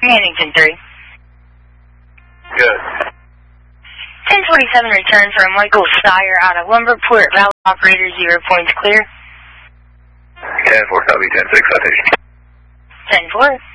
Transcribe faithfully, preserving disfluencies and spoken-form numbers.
Mannington three. Good. ten forty-seven return from Michael Steyer out of Lumberport. Valley operator zero points clear. ten four, copy, ten six, citation. ten four.